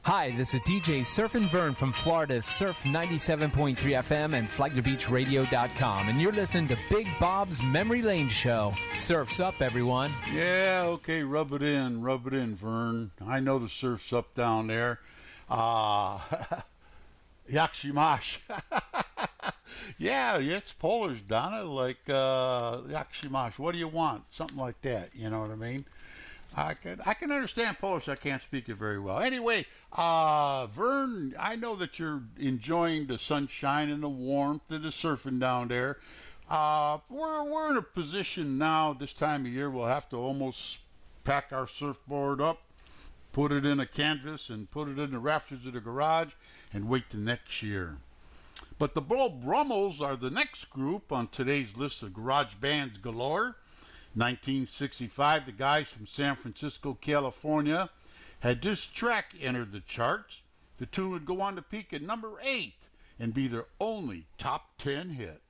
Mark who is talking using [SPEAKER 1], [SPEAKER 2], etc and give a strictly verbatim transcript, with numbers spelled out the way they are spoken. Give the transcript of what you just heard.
[SPEAKER 1] Hi, this is D J Surfin' Vern from Florida's Surf ninety-seven point three F M and Flagler Beach Radio dot com, and you're listening to Big Bob's Memory Lane Show. Surf's up, everyone.
[SPEAKER 2] Yeah, okay, rub it in, rub it in, Vern. I know the surf's up down there. Uh, Yakshimash. Yeah, it's Polish, Donna, like uh, Yakshimash. What do you want? Something like that, you know what I mean? I can I can understand Polish. I can't speak it very well. Anyway, uh, Vern, I know that you're enjoying the sunshine and the warmth and the surfing down there. Uh, we're we're in a position now. This time of year, we'll have to almost pack our surfboard up, put it in a canvas, and put it in the rafters of the garage, and wait till next year. But the Beau Brummels are the next group on today's list of garage bands galore. nineteen sixty-five, the guys from San Francisco, California, had this track entered the charts. The tune would go on to peak at number eight and be their only top ten hit.